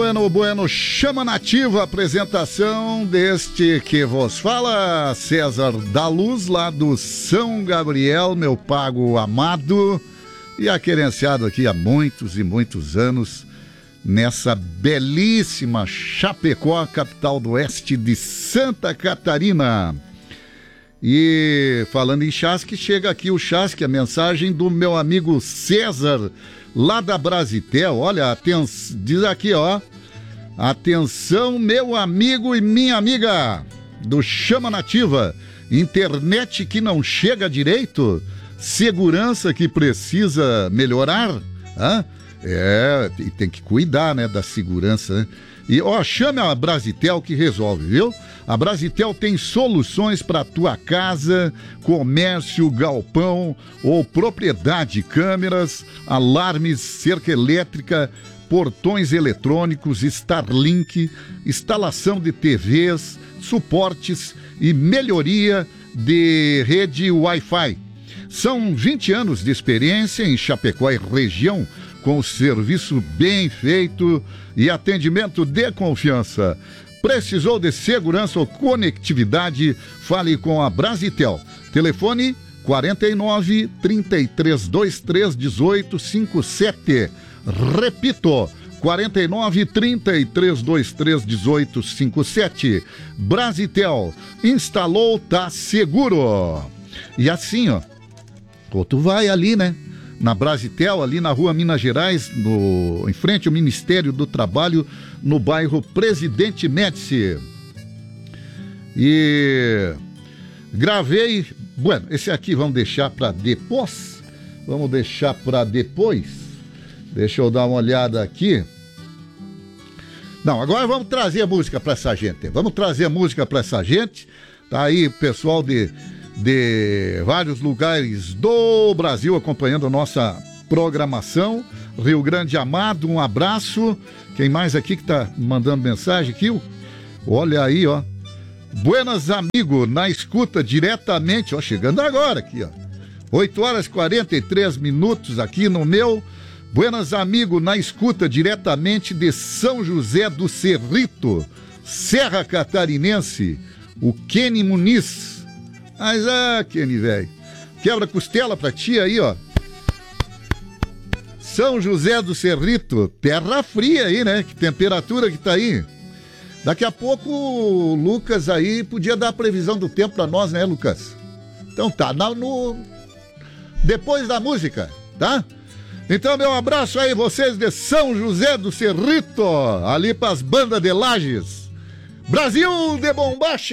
bueno, chama nativa, apresentação deste que vos fala, César da Luz, lá do São Gabriel, meu pago amado, e aquerenciado aqui há muitos e muitos anos, nessa belíssima Chapecó, capital do oeste de Santa Catarina. E falando em Chasque, chega aqui o Chasque, a mensagem do meu amigo César, lá da Brasitel. Olha, diz aqui, ó: atenção, meu amigo e minha amiga do Chama Nativa, internet que não chega direito, segurança que precisa melhorar, e tem que cuidar, né, da segurança, né? E, ó, chame a Brasitel que resolve, viu? A Brasitel tem soluções para tua casa, comércio, galpão ou propriedade, câmeras, alarmes, cerca elétrica, portões eletrônicos, Starlink, instalação de TVs, suportes e melhoria de rede Wi-Fi. São 20 anos de experiência em Chapecó e região, com serviço bem feito e atendimento de confiança. Precisou de segurança ou conectividade? Fale com a Brasitel. Telefone 49 3323 1857. Repito, 49 3323 1857. Brasitel. Instalou, tá seguro. E assim, ó, tu vai ali, né? Na Brasitel, ali na rua Minas Gerais, em frente ao Ministério do Trabalho, no bairro Presidente Médici. E gravei, bueno, esse aqui vamos deixar para depois. Deixa eu dar uma olhada aqui. Não, agora vamos trazer música para essa gente. Tá aí o pessoal de vários lugares do Brasil acompanhando a nossa programação. Rio Grande Amado, um abraço. Quem mais aqui que tá mandando mensagem aqui? Olha aí, ó. Buenas, amigo, na escuta diretamente, ó, chegando agora aqui, ó. 8h43 aqui no meu. Buenas, amigo, na escuta diretamente de São José do Cerrito, Serra Catarinense, o Kenny Muniz. Mas, Kenny, velho, quebra costela pra ti aí, ó. São José do Cerrito, terra fria aí, né? Que temperatura que tá aí. Daqui a pouco o Lucas aí podia dar a previsão do tempo pra nós, né, Lucas? Então tá, depois da música, tá? Então, meu abraço aí, vocês de São José do Cerrito, ali pras bandas de Lages. Brasil de Bombacha!